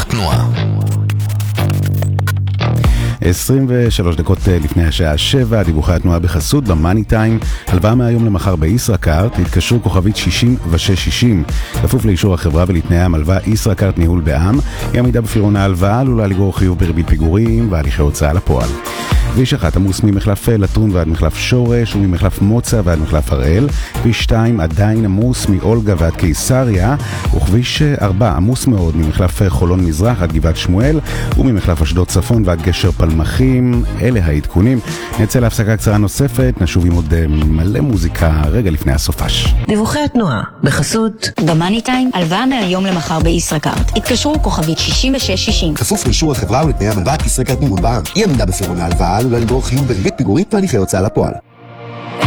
תנועה. 23 דקות לפני השעה 7, דיווחי התנועה בחסות במאני טיים. הלוואה מהיום למחר בישראכרט, התקשרו כוכבית 6660. כפוף לאישור החברה ולתנאי המלווה. ישראכרט ניהול בע"מ. היא עמידה בפירעון ההלוואה עלולה לגרור חיוב בריבית פיגורים והליכי הוצאה לפועל. כביש 1 עמוס ממחלף לטרון ועד מחלף שורש וממחלף מוצא ועד מחלף הראל. כביש 2 עדיין עמוס מאולגה ועד קיסריה, וכביש 4 עמוס מאוד ממחלף חולון מזרח עד גבעת שמואל וממחלף אשדוד צפון ועד גשר פלמחים. אלה העדכונים. נצא להפסקה קצרה נוספת, נשוב עם עוד מלא מוזיקה רגע לפני הסופש. דיווחי התנועה בחסות במאני טיים, הלוואה מהיום למחר בישראכרט. התקשרו כוכבית 6660. כפוף לאישור החברה ולתנאי המלווה. ישראכרט ניהול בע"מ. היא עמידה בפירעון ההלוואה עלולה לגרור חיוב בריבית פיגורית והליכי הוצאה לפועל.